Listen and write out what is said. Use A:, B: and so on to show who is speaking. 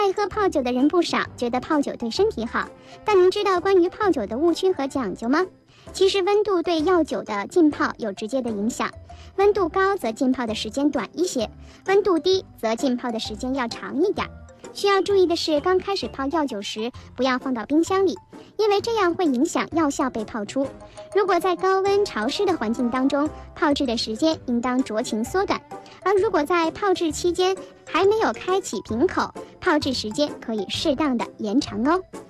A: 爱喝泡酒的人不少，觉得泡酒对身体好。但您知道关于泡酒的误区和讲究吗？其实温度对药酒的浸泡有直接的影响，温度高则浸泡的时间短一些，温度低则浸泡的时间要长一点。需要注意的是，刚开始泡药酒时不要放到冰箱里，因为这样会影响药效被泡出。如果在高温潮湿的环境当中，泡制的时间应当酌情缩短，而如果在泡制期间还没有开启瓶口，泡制时间可以适当的延长哦。